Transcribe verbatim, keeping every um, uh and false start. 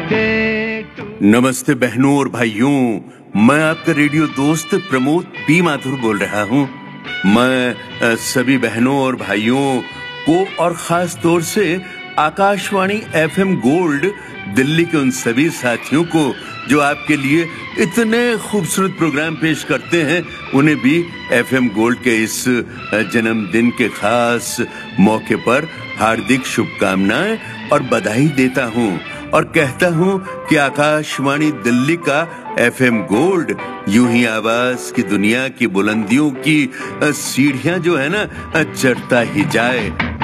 नमस्ते बहनों और भाइयों, मैं आपका रेडियो दोस्त प्रमोद पी माथुर बोल रहा हूँ। मैं सभी बहनों और भाइयों को और खास तौर से आकाशवाणी एफएम गोल्ड दिल्ली के उन सभी साथियों को जो आपके लिए इतने खूबसूरत प्रोग्राम पेश करते हैं, उन्हें भी एफएम गोल्ड के इस जन्मदिन के खास मौके पर हार्दिक शुभकामनाएं और बधाई देता हूं और कहता हूं कि आकाशवाणी दिल्ली का एफएम गोल्ड यूं ही आवाज की दुनिया की बुलंदियों की सीढ़ियां जो है ना चढ़ता ही जाए।